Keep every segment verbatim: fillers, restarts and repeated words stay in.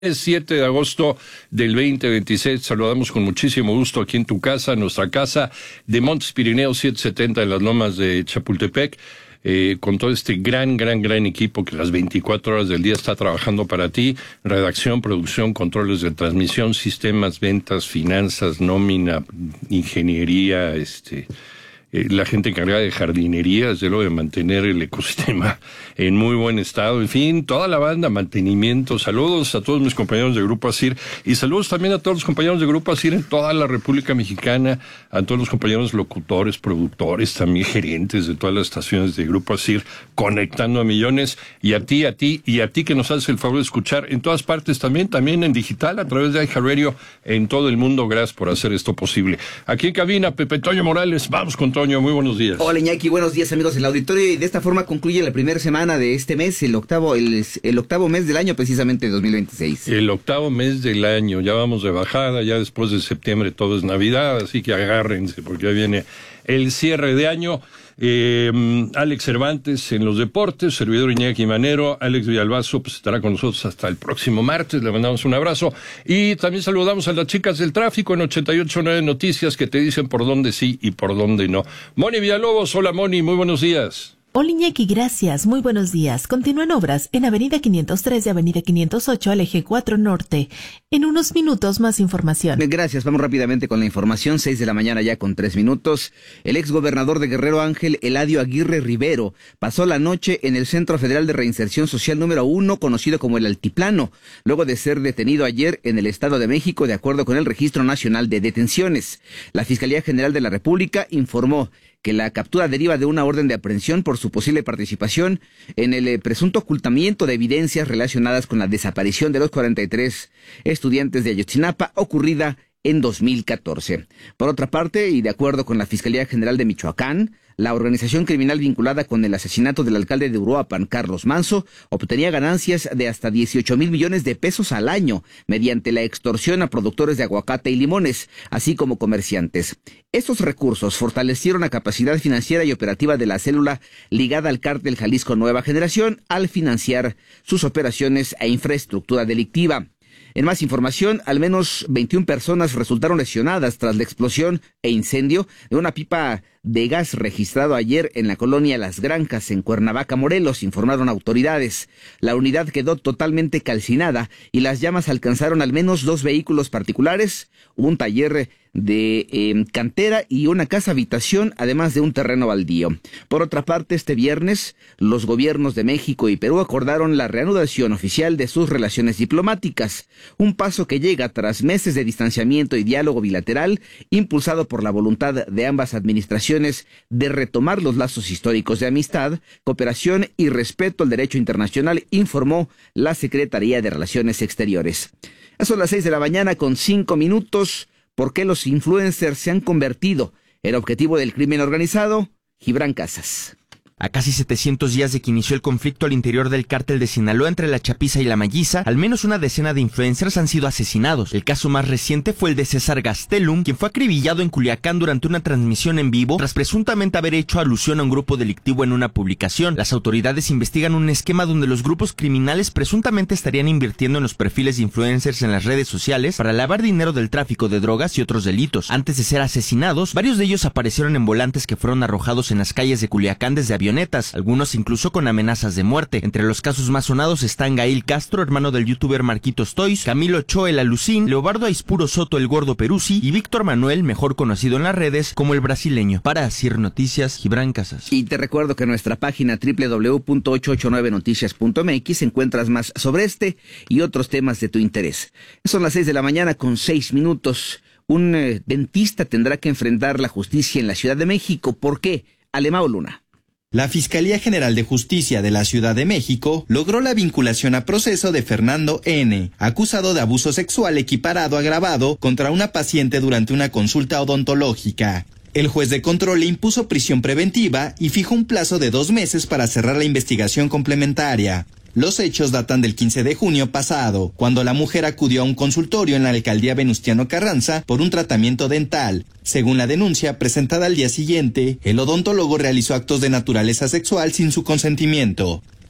Es siete de agosto del veinte veintiséis. Saludamos con muchísimo gusto aquí en tu casa, nuestra casa de Montes Pirineos setecientos setenta en las lomas de Chapultepec, eh, con todo este gran, gran, gran equipo que las veinticuatro horas del día está trabajando para ti. Redacción, producción, controles de transmisión, sistemas, ventas, finanzas, nómina, ingeniería, este... Eh, la gente encargada de jardinería, desde luego de mantener el ecosistema en muy buen estado, en fin, toda la banda, mantenimiento. Saludos a todos mis compañeros de Grupo ASIR y saludos también a todos los compañeros de Grupo ASIR en toda la República Mexicana, a todos los compañeros locutores, productores, también gerentes de todas las estaciones de Grupo ASIR, conectando a millones, y a ti, a ti, y a ti que nos haces el favor de escuchar en todas partes también, también en digital, a través de iHeartRadio, en todo el mundo. Gracias por hacer esto posible. Aquí en cabina, Pepe Toño Morales, vamos con todo. Toño, muy buenos días. Hola, Iñaki, buenos días, amigos del auditorio, y de esta forma concluye la primera semana de este mes, el octavo, el, el octavo mes del año, precisamente de dos mil veintiséis. El octavo mes del año, ya vamos de bajada, ya después de septiembre todo es Navidad, así que agárrense, porque ya viene el cierre de año. Eh, Alex Cervantes en los deportes, servidor Iñaki Manero, Alex Villalbazo pues estará con nosotros hasta el próximo martes, le mandamos un abrazo, y también saludamos a las chicas del tráfico en ochenta y ocho punto nueve Noticias, que te dicen por dónde sí y por dónde no. Moni Villalobos, hola Moni, muy buenos días. Hola Iñaki, gracias, muy buenos días. Continúan obras en Avenida quinientos tres y Avenida quinientos ocho al eje cuatro Norte. En unos minutos más información. Gracias, vamos rápidamente con la información, seis de la mañana ya con tres minutos. El exgobernador de Guerrero, Ángel Eladio Aguirre Rivero, pasó la noche en el Centro Federal de Reinserción Social número uno, conocido como el Altiplano, luego de ser detenido ayer en el Estado de México, de acuerdo con el Registro Nacional de Detenciones. La Fiscalía General de la República informó que la captura deriva de una orden de aprehensión por su posible participación en el eh, presunto ocultamiento de evidencias relacionadas con la desaparición de los cuarenta y tres estudiantes de Ayotzinapa ocurrida en dos mil catorce. Por otra parte, y de acuerdo con la Fiscalía General de Michoacán, la organización criminal vinculada con el asesinato del alcalde de Uruapan, Carlos Manso, obtenía ganancias de hasta dieciocho mil millones de pesos al año mediante la extorsión a productores de aguacate y limones, así como comerciantes. Estos recursos fortalecieron la capacidad financiera y operativa de la célula ligada al cártel Jalisco Nueva Generación al financiar sus operaciones e infraestructura delictiva. En más información, al menos veintiuna personas resultaron lesionadas tras la explosión e incendio de una pipa de gas registrado ayer en la colonia Las Granjas, en Cuernavaca, Morelos, informaron autoridades. La unidad quedó totalmente calcinada y las llamas alcanzaron al menos dos vehículos particulares, un taller de eh, cantera y una casa habitación, además de un terreno baldío. Por otra parte, este viernes, los gobiernos de México y Perú acordaron la reanudación oficial de sus relaciones diplomáticas, un paso que llega tras meses de distanciamiento y diálogo bilateral, impulsado por la voluntad de ambas administraciones de retomar los lazos históricos de amistad, cooperación y respeto al derecho internacional, informó la Secretaría de Relaciones Exteriores. Son las seis de la mañana con cinco minutos. ¿Por qué los influencers se han convertido en objetivo del crimen organizado? Gibran Casas. A casi setecientos días de que inició el conflicto al interior del cártel de Sinaloa entre la Chapiza y la Malliza, al menos una decena de influencers han sido asesinados. El caso más reciente fue el de César Gastelum, quien fue acribillado en Culiacán durante una transmisión en vivo tras presuntamente haber hecho alusión a un grupo delictivo en una publicación. Las autoridades investigan un esquema donde los grupos criminales presuntamente estarían invirtiendo en los perfiles de influencers en las redes sociales para lavar dinero del tráfico de drogas y otros delitos. Antes de ser asesinados, varios de ellos aparecieron en volantes que fueron arrojados en las calles de Culiacán desde aviones, algunos incluso con amenazas de muerte. Entre los casos más sonados están Gail Castro, hermano del youtuber Marquitos Toys, Camilo Cho el Alucín, Leobardo Aispuro Soto el Gordo Peruzzi y Víctor Manuel, mejor conocido en las redes como el brasileño. Para ASIR Noticias, Gibran Casas. Y te recuerdo que en nuestra página doble u doble u doble u punto ochocientos ochenta y nueve noticias punto m x encuentras más sobre este y otros temas de tu interés. Son las seis de la mañana con seis minutos. Un eh, dentista tendrá que enfrentar la justicia en la Ciudad de México. ¿Por qué? Alemao Luna. La Fiscalía General de Justicia de la Ciudad de México logró la vinculación a proceso de Fernando N., acusado de abuso sexual equiparado agravado contra una paciente durante una consulta odontológica. El juez de control le impuso prisión preventiva y fijó un plazo de dos meses para cerrar la investigación complementaria. Los hechos datan del quince de junio pasado, cuando la mujer acudió a un consultorio en la alcaldía Venustiano Carranza por un tratamiento dental. Según la denuncia presentada al día siguiente, el odontólogo realizó actos de naturaleza sexual sin su consentimiento.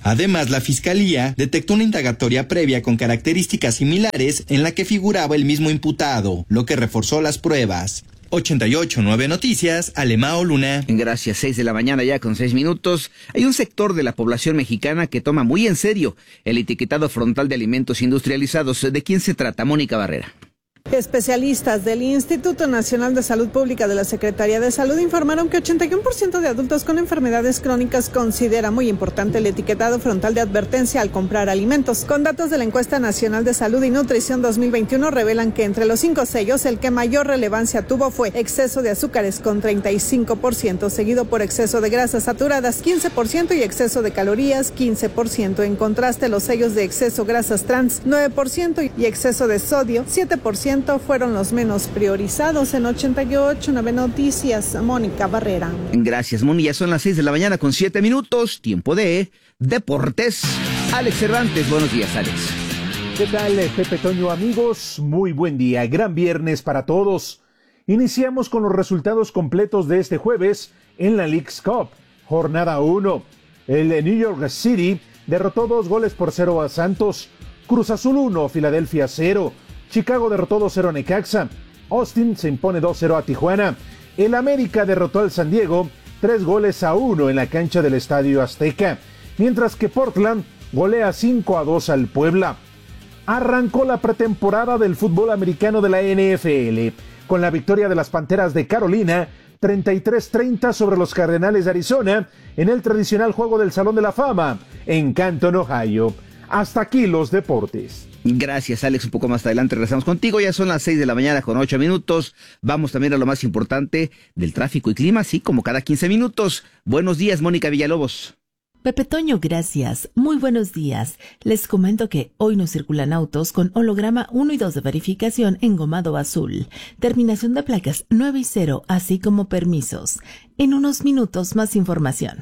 Además, la Fiscalía detectó una indagatoria previa con características similares en la que figuraba el mismo imputado, lo que reforzó las pruebas. ochenta y ocho punto nueve Noticias, Alemao Luna. Gracias, seis de la mañana ya con seis minutos. Hay un sector de la población mexicana que toma muy en serio el etiquetado frontal de alimentos industrializados. ¿De quién se trata? Mónica Barrera. Especialistas del Instituto Nacional de Salud Pública de la Secretaría de Salud informaron que ochenta y uno por ciento de adultos con enfermedades crónicas considera muy importante el etiquetado frontal de advertencia al comprar alimentos. Con datos de la Encuesta Nacional de Salud y Nutrición dos mil veintiuno revelan que entre los cinco sellos el que mayor relevancia tuvo fue exceso de azúcares con treinta y cinco por ciento, seguido por exceso de grasas saturadas quince por ciento y exceso de calorías quince por ciento. En contraste, los sellos de exceso grasas trans nueve por ciento y exceso de sodio siete por ciento fueron los menos priorizados. En ochenta y ocho punto nueve Noticias, Mónica Barrera. Gracias, Moni. Ya son las seis de la mañana con siete minutos. Tiempo de deportes. Alex Cervantes, buenos días, Alex. ¿Qué tal, Pepe Toño, amigos? Muy buen día. Gran viernes para todos. Iniciamos con los resultados completos de este jueves en la Leagues Cup. Jornada uno. El New York City derrotó dos goles por cero a Santos. Cruz Azul uno, Filadelfia cero. Chicago derrotó dos cero a Necaxa. Austin se impone dos cero a Tijuana. El América derrotó al San Diego tres goles a uno en la cancha del Estadio Azteca. Mientras que Portland golea cinco a dos al Puebla. Arrancó la pretemporada del fútbol americano de la N F L con la victoria de las Panteras de Carolina treinta y tres treinta sobre los Cardenales de Arizona en el tradicional juego del Salón de la Fama en Canton, Ohio. Hasta aquí los deportes. Gracias, Alex. Un poco más adelante regresamos contigo. Ya son las seis de la mañana con ocho minutos. Vamos también a lo más importante del tráfico y clima, así como cada quince minutos. Buenos días, Mónica Villalobos. Pepe Toño, gracias. Muy buenos días. Les comento que hoy no circulan autos con holograma uno y dos de verificación engomado azul. Terminación de placas nueve y cero, así como permisos. En unos minutos más información.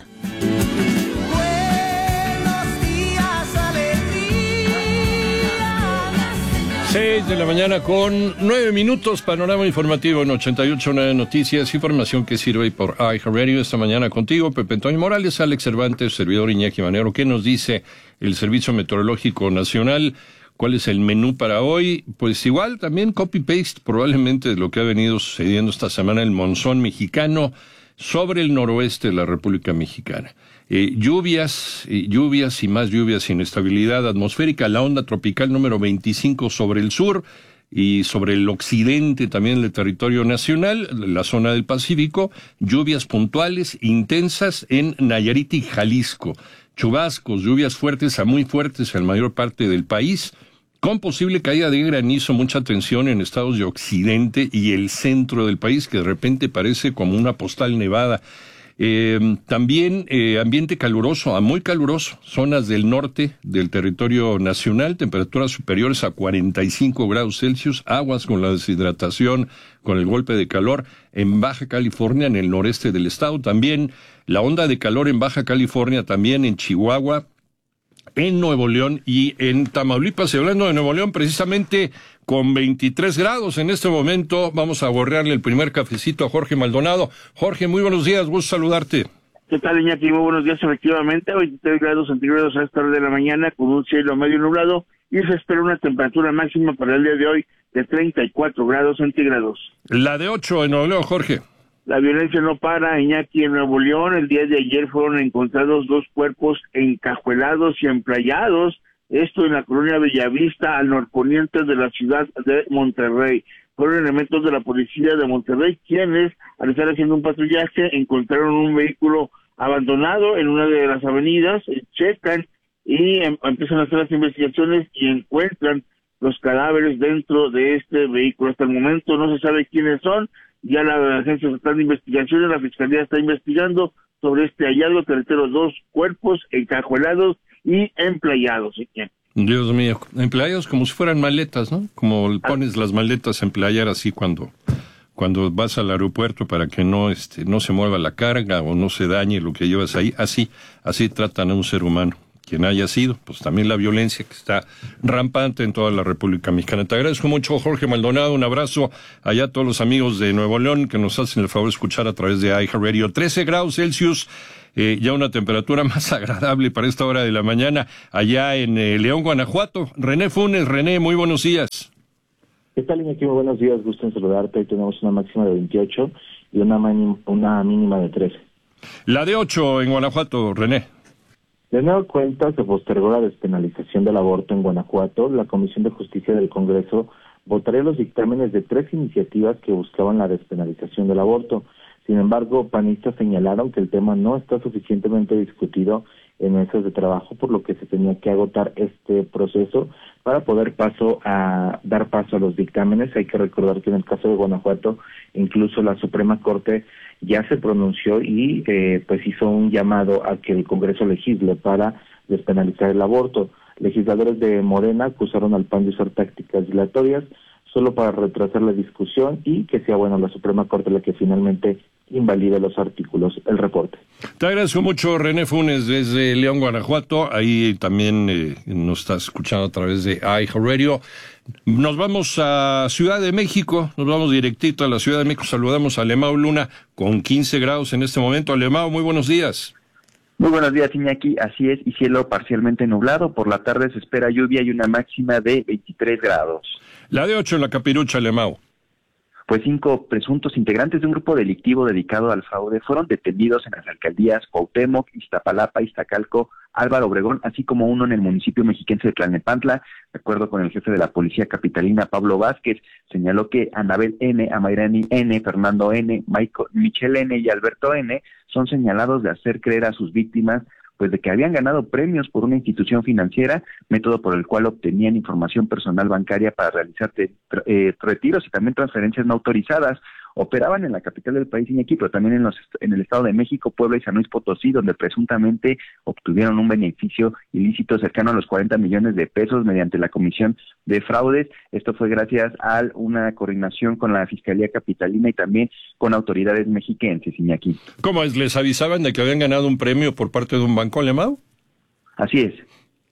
seis de la mañana con nueve minutos, panorama informativo en ochenta y ocho punto nueve Noticias, información que sirve por iHeartRadio. Esta mañana contigo, Pepe Antonio Morales, Alex Cervantes, servidor Iñaki Manero. ¿Qué nos dice el Servicio Meteorológico Nacional? ¿Cuál es el menú para hoy? Pues igual, también copy-paste probablemente de lo que ha venido sucediendo esta semana, el monzón mexicano sobre el noroeste de la República Mexicana. Eh, lluvias, eh, lluvias y más lluvias, inestabilidad atmosférica, la onda tropical número veinticinco sobre el sur y sobre el occidente también del territorio nacional, la zona del Pacífico, lluvias puntuales, intensas en Nayarit y Jalisco, chubascos, lluvias fuertes a muy fuertes en la mayor parte del país, con posible caída de granizo, mucha atención en estados de occidente y el centro del país, que de repente parece como una postal nevada. Eh, también eh, ambiente caluroso, a muy caluroso, zonas del norte del territorio nacional, temperaturas superiores a cuarenta y cinco grados Celsius, aguas con la deshidratación, con el golpe de calor en Baja California, en el noreste del estado, también la onda de calor en Baja California, también en Chihuahua, en Nuevo León y en Tamaulipas. Y hablando de Nuevo León, precisamente con veintitrés grados en este momento, vamos a borrearle el primer cafecito a Jorge Maldonado. Jorge, muy buenos días, gusto saludarte. ¿Qué tal, Iñaki? Muy buenos días. Efectivamente, veintitrés grados centígrados a esta hora de la mañana, con un cielo medio nublado, y se espera una temperatura máxima para el día de hoy de treinta y cuatro grados centígrados. La de ocho en Nuevo León, Jorge. La violencia no para, Iñaki. En Nuevo León, el día de ayer fueron encontrados dos cuerpos encajuelados y emplayados, esto en la colonia Bellavista, al norponiente de la ciudad de Monterrey. Fueron elementos de la policía de Monterrey quienes, al estar haciendo un patrullaje, encontraron un vehículo abandonado en una de las avenidas, checan y em- empiezan a hacer las investigaciones y encuentran los cadáveres dentro de este vehículo. Hasta el momento no se sabe quiénes son. Ya la Agencia Estatal de Investigaciones, la Fiscalía está investigando sobre este hallazgo. Tercero, dos cuerpos encajuelados y emplayados. Dios mío, emplayados como si fueran maletas, ¿no? Como pones las maletas a emplayar así cuando cuando vas al aeropuerto para que no este no se mueva la carga o no se dañe lo que llevas ahí. Así, así tratan a un ser humano. quien haya sido, pues también la violencia que está rampante en toda la República Mexicana. Te agradezco mucho, Jorge Maldonado, un abrazo allá a todos los amigos de Nuevo León que nos hacen el favor de escuchar a través de iHeartRadio. trece grados Celsius, eh, ya una temperatura más agradable para esta hora de la mañana, allá en eh, León, Guanajuato. René Funes, René, muy buenos días. ¿Qué tal, Iñaki? Muy buenos días, gusto en saludarte. Hoy tenemos una máxima de veintiocho y una, mani- una mínima de trece. La de ocho en Guanajuato, René. De nueva cuenta, se postergó la despenalización del aborto en Guanajuato. La Comisión de Justicia del Congreso votaría los dictámenes de tres iniciativas que buscaban la despenalización del aborto. Sin embargo, panistas señalaron que el tema no está suficientemente discutido en mesas de trabajo, por lo que se tenía que agotar este proceso para poder paso a dar paso a los dictámenes. Hay que recordar que en el caso de Guanajuato, incluso la Suprema Corte ya se pronunció y eh, pues hizo un llamado a que el Congreso legisle para despenalizar el aborto. Legisladores de Morena acusaron al P A N de usar tácticas dilatorias solo para retrasar la discusión y que sea, bueno, la Suprema Corte la que finalmente invalide los artículos. El reporte. Te agradezco mucho, René Funes, desde León, Guanajuato. Ahí también eh, nos estás escuchando a través de iHeartRadio. Nos vamos a Ciudad de México, nos vamos directito a la Ciudad de México. Saludamos a Alemão Luna con quince grados en este momento. Alemão, muy buenos días. Muy buenos días, Iñaki. Así es, y cielo parcialmente nublado. Por la tarde se espera lluvia y una máxima de veintitrés grados. La de ocho en la Capirucha, Alemão. Pues cinco presuntos integrantes de un grupo delictivo dedicado al fraude fueron detenidos en las alcaldías Cuauhtémoc, Iztapalapa, Iztacalco, Álvaro Obregón, así como uno en el municipio mexiquense de Tlalnepantla. De acuerdo con el jefe de la policía capitalina, Pablo Vázquez, señaló que Anabel N., Amairani N., Fernando N., Michael, Michelle N. y Alberto N. son señalados de hacer creer a sus víctimas pues de que habían ganado premios por una institución financiera, método por el cual obtenían información personal bancaria para realizar te, eh, retiros y también transferencias no autorizadas. Operaban en la capital del país, Iñaki, pero también en, los, en el Estado de México, Puebla y San Luis Potosí, donde presuntamente obtuvieron un beneficio ilícito cercano a los cuarenta millones de pesos mediante la Comisión de Fraudes. Esto fue gracias a una coordinación con la Fiscalía Capitalina y también con autoridades mexiquenses, Iñaki. ¿Cómo es? ¿Les avisaban de que habían ganado un premio por parte de un banco, Alemão? Así es.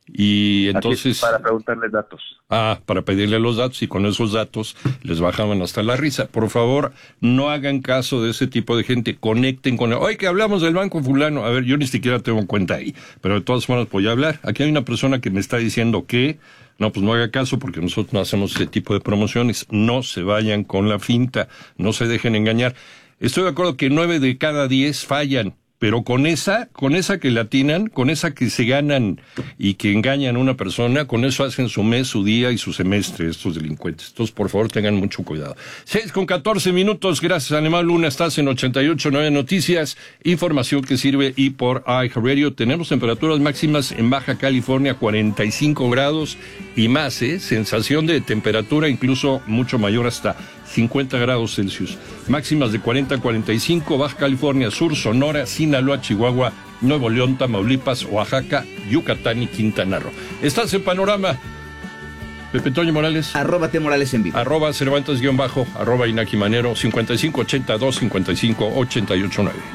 Y entonces... Así es, para preguntarles datos. Ah, para pedirle los datos, y con esos datos les bajaban hasta la risa. Por favor, no hagan caso de ese tipo de gente, conecten con... Oye, que hablamos del banco fulano. A ver, yo ni siquiera tengo cuenta ahí, pero de todas formas voy a hablar. Aquí hay una persona que me está diciendo que... No, pues no haga caso, porque nosotros no hacemos ese tipo de promociones. No se vayan con la finta, no se dejen engañar. Estoy de acuerdo que nueve de cada diez fallan, pero con esa, con esa que latinan, con esa que se ganan y que engañan a una persona, con eso hacen su mes, su día y su semestre estos delincuentes. Entonces, por favor, tengan mucho cuidado. Seis con catorce minutos, gracias, Alemão Luna, estás en ochenta y ocho punto nueve Noticias, información que sirve y por iHeartRadio. Tenemos temperaturas máximas en Baja California, cuarenta y cinco grados y más, ¿eh? Sensación de temperatura incluso mucho mayor, hasta cincuenta grados Celsius. Máximas de cuarenta a cuarenta y cinco, Baja California Sur, Sonora, Sinaloa, Chihuahua, Nuevo León, Tamaulipas, Oaxaca, Yucatán y Quintana Roo. Estás en Panorama. Pepe Toño Morales. Arroba T Morales en vivo. Arroba Cervantes guión bajo, arroba Inaki Manero, cincuenta y cinco ochenta y dos, cincuenta y cinco ochenta y ocho nueve.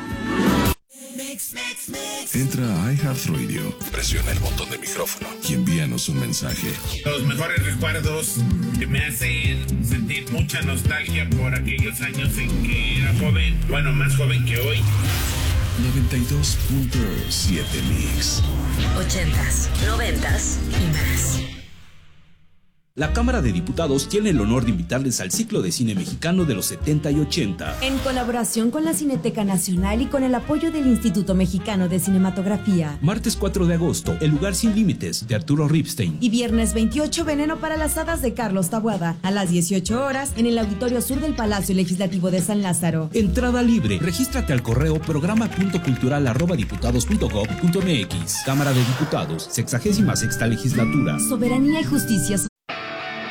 Entra a iHeartRadio, presiona el botón de micrófono y envíanos un mensaje. Los mejores recuerdos que me hacen sentir mucha nostalgia por aquellos años en que era joven, bueno, más joven que hoy. noventa y dos punto siete Mix. Ochentas, noventas y más. La Cámara de Diputados tiene el honor de invitarles al ciclo de cine mexicano de los setenta y ochenta. En colaboración con la Cineteca Nacional y con el apoyo del Instituto Mexicano de Cinematografía. Martes cuatro de agosto, El lugar sin límites, de Arturo Ripstein. Y viernes veintiocho, Veneno para las hadas, de Carlos Taboada. A las dieciocho horas, en el Auditorio Sur del Palacio Legislativo de San Lázaro. Entrada libre. Regístrate al correo programa punto cultural arroba diputados punto gob punto mx. Cámara de Diputados, sexagésima sexta legislatura. Soberanía y justicia.